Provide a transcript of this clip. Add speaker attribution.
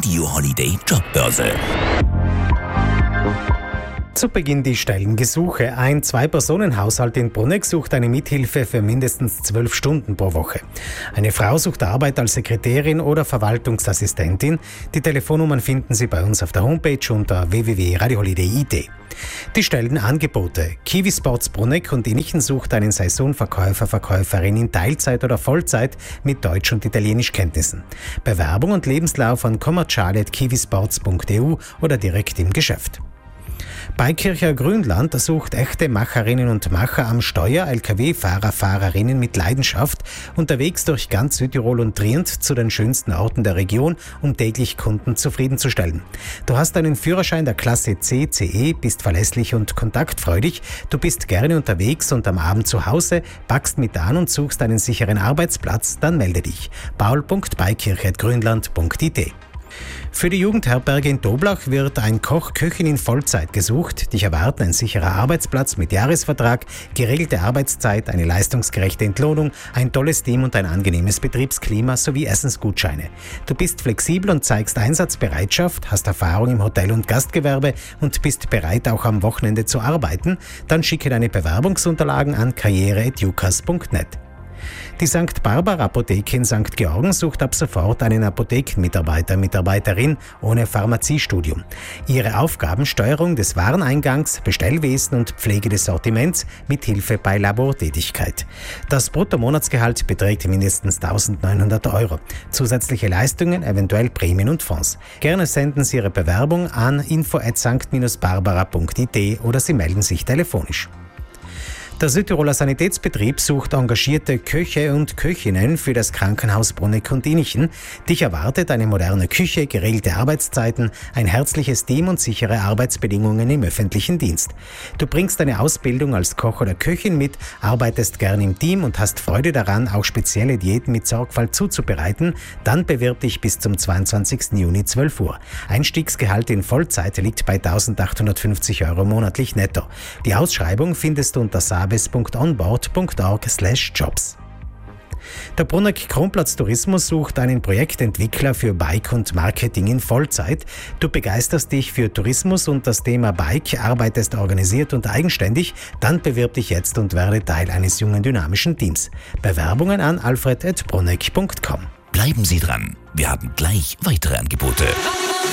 Speaker 1: Radio Holiday Jobbörse.
Speaker 2: Zu Beginn die Stellengesuche. Ein 2-Personen-Haushalt in Bruneck sucht eine Mithilfe für mindestens 12 Stunden pro Woche. Eine Frau sucht Arbeit als Sekretärin oder Verwaltungsassistentin. Die Telefonnummern finden Sie bei uns auf der Homepage unter www.radioholiday.it. Die Stellenangebote. Kiwi Sports Bruneck und Innichen sucht einen Saisonverkäufer/Verkäuferin in Teilzeit oder Vollzeit mit Deutsch- und Italienischkenntnissen. Bewerbung und Lebenslauf an commerciale@kiwisports.eu oder direkt im Geschäft. Beikircher Grünland sucht echte Macherinnen und Macher am Steuer, Lkw-Fahrerinnen mit Leidenschaft, unterwegs durch ganz Südtirol und Trient zu den schönsten Orten der Region, um täglich Kunden zufriedenzustellen. Du hast einen Führerschein der Klasse C, CE, bist verlässlich und kontaktfreudig, du bist gerne unterwegs und am Abend zu Hause, packst mit an und suchst einen sicheren Arbeitsplatz, dann melde dich. paul.beikircher@grünland.it. Für die Jugendherberge in Toblach wird ein Koch/Köchin in Vollzeit gesucht. Dich erwarten ein sicherer Arbeitsplatz mit Jahresvertrag, geregelte Arbeitszeit, eine leistungsgerechte Entlohnung, ein tolles Team und ein angenehmes Betriebsklima sowie Essensgutscheine. Du bist flexibel und zeigst Einsatzbereitschaft, hast Erfahrung im Hotel- und Gastgewerbe und bist bereit, auch am Wochenende zu arbeiten? Dann schicke deine Bewerbungsunterlagen an karriere@jukas.net. Die St. Barbara Apotheke in St. Georgen sucht ab sofort einen Apothekenmitarbeiter/Mitarbeiterin ohne Pharmaziestudium. Ihre Aufgaben: Steuerung des Wareneingangs, Bestellwesen und Pflege des Sortiments mit Hilfe bei Labortätigkeit. Das Bruttomonatsgehalt beträgt mindestens 1.900 €. Zusätzliche Leistungen, eventuell Prämien und Fonds. Gerne senden Sie Ihre Bewerbung an info@st-barbara.it oder Sie melden sich telefonisch. Der Südtiroler Sanitätsbetrieb sucht engagierte Köche und Köchinnen für das Krankenhaus Bruneck und Innichen. Dich erwartet eine moderne Küche, geregelte Arbeitszeiten, ein herzliches Team und sichere Arbeitsbedingungen im öffentlichen Dienst. Du bringst eine Ausbildung als Koch oder Köchin mit, arbeitest gern im Team und hast Freude daran, auch spezielle Diäten mit Sorgfalt zuzubereiten. Dann bewirb dich bis zum 22. Juni 12 Uhr. Einstiegsgehalt in Vollzeit liegt bei 1.850 € monatlich netto. Die Ausschreibung findest du unter sabes.onboard.org/jobs. Der Bruneck Kronplatz Tourismus sucht einen Projektentwickler für Bike und Marketing in Vollzeit. Du begeisterst dich für Tourismus und das Thema Bike, arbeitest organisiert und eigenständig, dann bewirb dich jetzt und werde Teil eines jungen, dynamischen Teams. Bewerbungen an alfred@bruneck.com.
Speaker 1: Bleiben Sie dran, wir haben gleich weitere Angebote.